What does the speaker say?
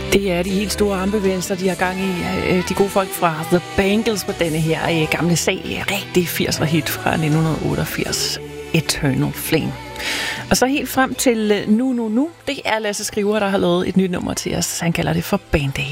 Det er de helt store armbevægelser, de har gang i. De gode folk fra The Bangles på denne her gamle sag. Rigtig 80'er hit fra 1988. Eternal Flame. Og så helt frem til nu. Det er Lasse Skriver, der har lavet et nyt nummer til os. Han kalder det for Band-Aid.